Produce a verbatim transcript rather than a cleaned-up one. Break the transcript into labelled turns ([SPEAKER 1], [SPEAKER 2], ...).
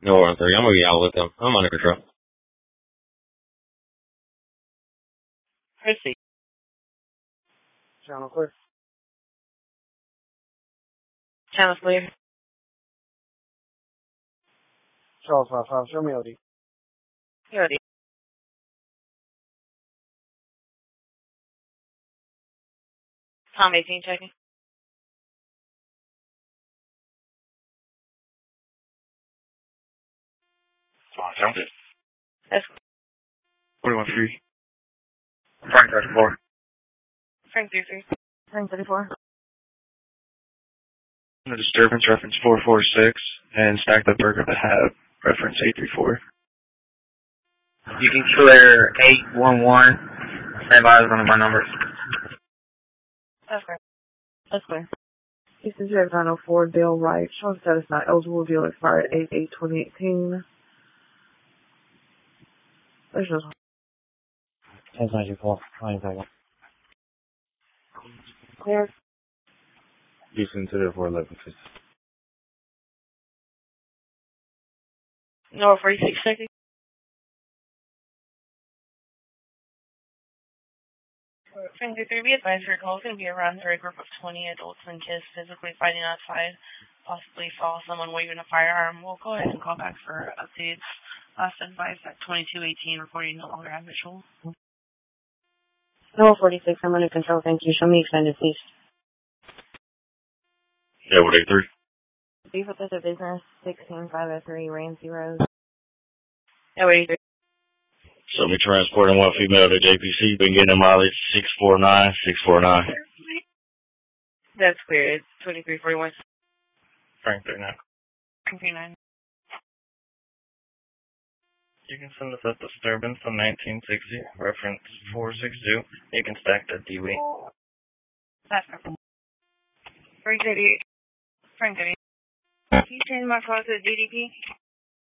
[SPEAKER 1] No, one three. I'm gonna be out with them. I'm under control.
[SPEAKER 2] Chrissy.
[SPEAKER 3] Channel clear.
[SPEAKER 2] Channel clear.
[SPEAKER 3] Charles five five. Show me O D.
[SPEAKER 2] Here it is. Tom eighteen checking.
[SPEAKER 4] Come on, jump it.
[SPEAKER 2] That's
[SPEAKER 4] forty-one three. Frank thirty-four.
[SPEAKER 2] Frank three three. Frank thirty-four.
[SPEAKER 4] The disturbance reference four four six and stack the burger that have reference eight three four.
[SPEAKER 5] You can clear eight one one. Stand by as one of my numbers.
[SPEAKER 2] That's clear. That's clear.
[SPEAKER 6] Eastern Jet nine oh four, Dale Wright. Showing status not eligible. Deal expired eight eight twenty eighteen. There's just
[SPEAKER 3] ten ninety-four. Fine, second.
[SPEAKER 2] Clear.
[SPEAKER 1] Houston to the four eleven fifty.
[SPEAKER 2] No, forty-six checking. Frank three three, be advised your call is going to be around for a group of twenty adults and kids physically fighting outside, possibly fall someone waving a firearm. We'll go ahead and call back for updates. Last advice at twenty-two eighteen, reporting no longer habitual.
[SPEAKER 7] No, forty-six, I'm under control, thank you. Show me extended, please.
[SPEAKER 1] Yeah, what eight three?
[SPEAKER 7] Beef with the business, sixteen five oh three, rain zeros.
[SPEAKER 2] Yeah, what eight three?
[SPEAKER 1] So we transporting one female to J P C. Been getting a mileage six four nine, six four nine.
[SPEAKER 2] That's clear. It's twenty-three forty-one.
[SPEAKER 4] Frank thirty-nine.
[SPEAKER 2] Frank thirty-nine.
[SPEAKER 4] You can send us a disturbance on nineteen sixty, reference four six two. You can stack that D W.
[SPEAKER 2] That's perfect. Frank thirty-eight. Frank thirty-eight. Can you change my call to D D P?